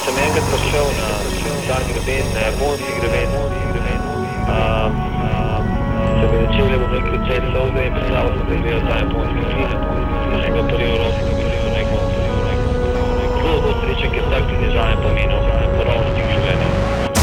sem enkrat prišel na ta greben, na japonski greben, se ga začeli bom rekel cel solde in predstavil sem, da je bil ta japonski film. Enega prvi Evropi, zelo bo srečen, ker tak dizajn pomeni